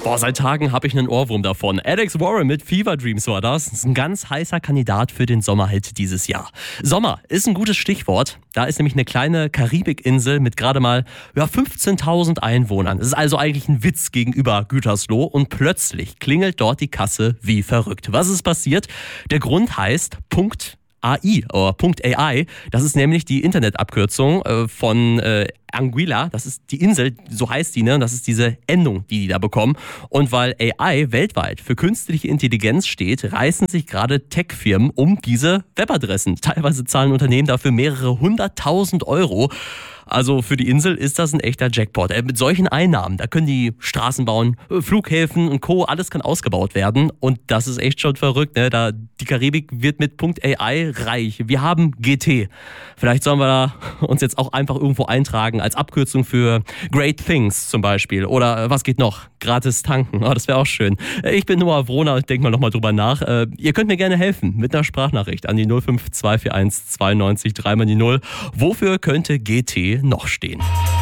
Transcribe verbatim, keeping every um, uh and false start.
Boah, seit Tagen habe ich einen Ohrwurm davon. Alex Warren mit Fever Dreams war das. Das ist ein ganz heißer Kandidat für den Sommerhit dieses Jahr. Sommer ist ein gutes Stichwort. Da ist nämlich eine kleine Karibikinsel mit gerade mal ja, fünfzehntausend Einwohnern. Das ist also eigentlich ein Witz gegenüber Gütersloh. Und plötzlich klingelt dort die Kasse wie verrückt. Was ist passiert? Der Grund heißt Punkt A I oder Punkt A I. Das ist nämlich die Internetabkürzung äh, von äh, Anguilla. Das ist die Insel, so heißt die, ne? Das ist diese Endung, die die da bekommen. Und weil A I weltweit für künstliche Intelligenz steht, reißen sich gerade Tech-Firmen um diese Webadressen. Teilweise zahlen Unternehmen dafür mehrere hunderttausend Euro. Also für die Insel ist das ein echter Jackpot. Äh, mit solchen Einnahmen, da können die Straßen bauen, Flughäfen und Co., alles kann ausgebaut werden. Und das ist echt schon verrückt, ne? Da die Karibik wird mit Punkt A I reich. Wir haben G T. Vielleicht sollen wir da uns jetzt auch einfach irgendwo eintragen als Abkürzung für Great Things zum Beispiel. Oder was geht noch? Gratis tanken. Oh, das wäre auch schön. Ich bin Noah Wrohner, denk mal nochmal drüber nach. Äh, ihr könnt mir gerne helfen mit einer Sprachnachricht an die null fünf zwei vier eins zweiundneunzig drei mal die null. Wofür könnte G T noch stehen?